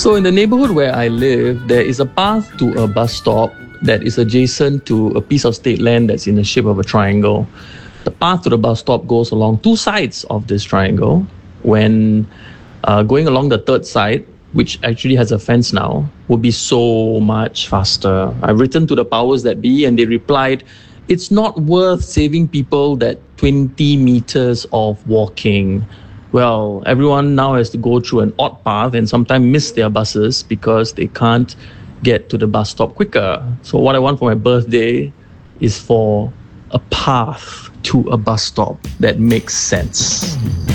So in the neighborhood where I live, there is a path to a bus stop that is adjacent to a piece of state land that's in the shape of a triangle. The path to the bus stop goes along two sides of this triangle. When going along the third side, which actually has a fence now, would be so much faster. I've written to the powers that be and they replied, it's not worth saving people that 20 meters of walking. Well, everyone now has to go through an odd path and sometimes miss their buses because they can't get to the bus stop quicker. So what I want for my birthday is for a path to a bus stop that makes sense.